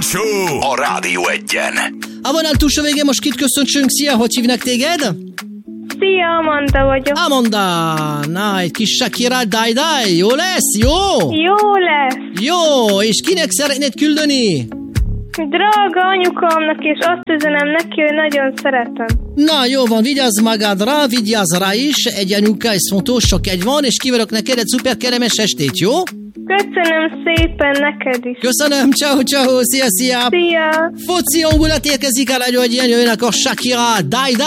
Show a Rádió Egyen. A vonal túlsó végén most kit köszöntsünk? Szia, hogy hívnak téged? Szia, Amanda vagyok. Amanda, na, egy kis Shakira, die, jó lesz? Jó? Jó lesz. Jó, és kinek szeretnéd küldeni? Drága anyukámnak, és azt üzenem neki, hogy nagyon szeretem. Na, jó van, vigyázz magadra, vigyázz rá is, egy anyuka, ez fontos, sok egy van, és kívánok neked egy szuper kellemes estét, jó? Köszönöm szépen neked is. Köszönöm, ciao, szia. Szia. Foci hangulat érkezik el, hogy jöjjön a Shakira, die.